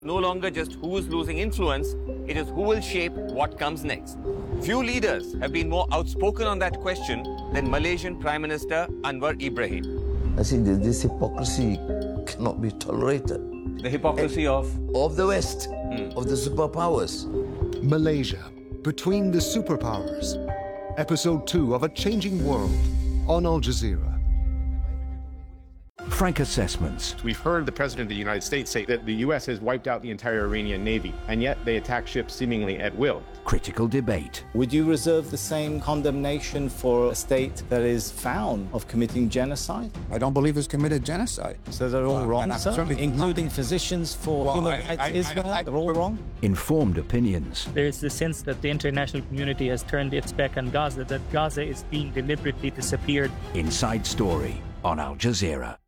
no longer just who is losing influence, it is who will shape what comes next. Few leaders have been more outspoken on that question than Malaysian Prime Minister Anwar Ibrahim. I think that this hypocrisy cannot be tolerated. The hypocrisy of the West, of the superpowers. Malaysia, Between the Superpowers. Episode 2 of A Changing World on Al Jazeera. Frank Assessments. We've heard the President of the United States say that the U.S. has wiped out the entire Iranian Navy, and yet they attack ships seemingly at will. Critical debate. Would you reserve the same condemnation for a state that is found of committing genocide? I don't believe it's committed genocide. So they're all wrong, sir? Including physicians for human rights Israel? They're all wrong? Informed opinions. There is the sense that the international community has turned its back on Gaza, that Gaza is being deliberately disappeared. Inside Story on Al Jazeera.